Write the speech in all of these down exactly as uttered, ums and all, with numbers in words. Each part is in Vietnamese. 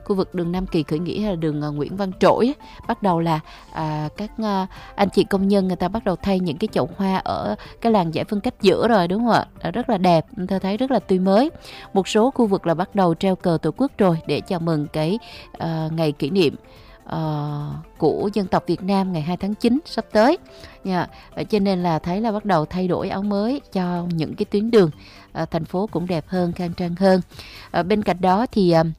khu vực đường Nam Kỳ khởi nghĩa hay là đường uh, Nguyễn Văn Trỗi, bắt đầu là à, các uh, anh chị công nhân người ta bắt đầu thay những cái chậu hoa ở cái làn giải phân cách giữa rồi, đúng không ạ? Rất là đẹp, tôi thấy rất là tươi mới. Một số khu vực là bắt đầu treo cờ Tổ quốc rồi để chào mừng cái uh, ngày kỷ niệm uh, của dân tộc Việt Nam ngày hai tháng chín sắp tới. Yeah. Cho nên là thấy là bắt đầu thay đổi áo mới cho những cái tuyến đường, uh, thành phố cũng đẹp hơn, khang trang hơn. Uh, bên cạnh đó thì uh,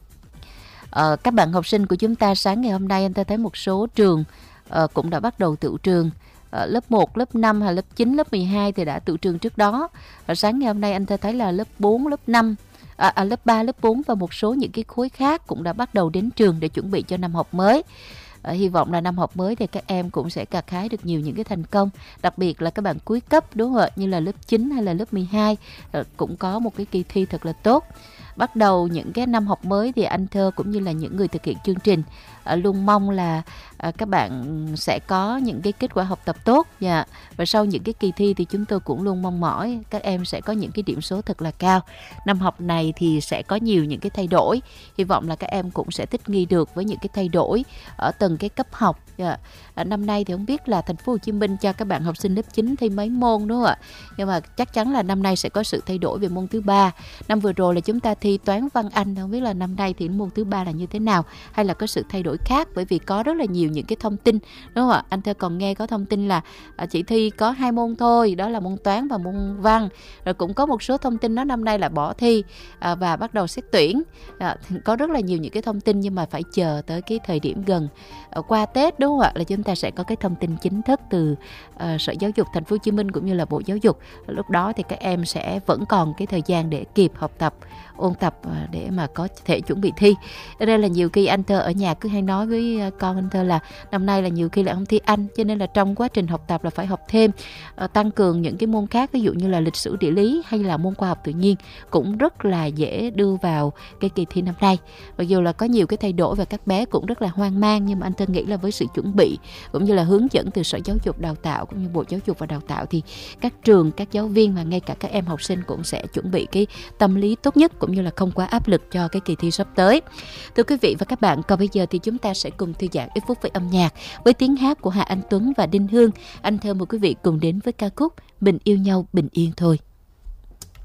uh, các bạn học sinh của chúng ta sáng ngày hôm nay anh ta thấy một số trường uh, cũng đã bắt đầu tựu trường. Ở lớp một, lớp năm hay lớp chín, lớp mười hai thì đã tựu trường trước đó. Ở sáng ngày hôm nay anh ta thấy là lớp bốn, lớp năm, à, à, lớp ba, lớp bốn và một số những cái khối khác cũng đã bắt đầu đến trường để chuẩn bị cho năm học mới. À, hy vọng là năm học mới thì các em cũng sẽ gặt hái được nhiều những cái thành công, đặc biệt là các bạn cuối cấp, đúng không ạ? Như là lớp chín hay là lớp mười hai à, cũng có một cái kỳ thi thật là tốt. Bắt đầu những cái năm học mới thì anh Thơ cũng như là những người thực hiện chương trình à, luôn mong là à, các bạn sẽ có những cái kết quả học tập tốt. Yeah. Và sau những cái kỳ thi thì chúng tôi cũng luôn mong mỏi các em sẽ có những cái điểm số thật là cao. Năm học này thì sẽ có nhiều những cái thay đổi. Hy vọng là các em cũng sẽ thích nghi được với những cái thay đổi ở từng cái cấp học. Yeah. À, năm nay thì không biết là thành phố Hồ Chí Minh cho các bạn học sinh lớp chín thi mấy môn, đúng không ạ? Nhưng mà chắc chắn là năm nay sẽ có sự thay đổi về môn thứ ba. Năm vừa rồi là chúng ta thi toán văn Anh, không biết là năm nay thì môn thứ ba là như thế nào, hay là có sự thay đổi khác, bởi vì có rất là nhiều những cái thông tin, đúng không ạ? Anh Thơ còn nghe có thông tin là à, chỉ thi có hai môn thôi, đó là môn toán và môn văn. Rồi cũng có một số thông tin nó năm nay là bỏ thi à, và bắt đầu xét tuyển. À, có rất là nhiều những cái thông tin, nhưng mà phải chờ tới cái thời điểm gần à, qua Tết, đúng không ạ, là chúng ta sẽ có cái thông tin chính thức từ à, Sở Giáo dục Thành phố Hồ Chí Minh cũng như là Bộ Giáo dục. Lúc đó thì các em sẽ vẫn còn cái thời gian để kịp học tập, ôn tập để mà có thể chuẩn bị thi. Đây là nhiều khi anh Thơ ở nhà cứ hay nói với con anh Thơ là năm nay là nhiều khi lại không thi Anh, cho nên là trong quá trình học tập là phải học thêm, tăng cường những cái môn khác, ví dụ như là lịch sử, địa lý hay là môn khoa học tự nhiên cũng rất là dễ đưa vào cái kỳ thi năm nay. Mặc dù là có nhiều cái thay đổi và các bé cũng rất là hoang mang, nhưng mà anh Thơ nghĩ là với sự chuẩn bị cũng như là hướng dẫn từ Sở Giáo dục Đào tạo cũng như Bộ Giáo dục và Đào tạo thì các trường, các giáo viên và ngay cả các em học sinh cũng sẽ chuẩn bị cái tâm lý tốt nhất cũng như là không quá áp lực cho cái kỳ thi sắp tới. Thưa quý vị và các bạn, còn bây giờ thì chúng ta sẽ cùng thư giãn ít phút với âm nhạc với tiếng hát của Hà Anh Tuấn và Đinh Hương. Anh Thơ mời quý vị cùng đến với ca khúc Mình yêu nhau bình yên thôi.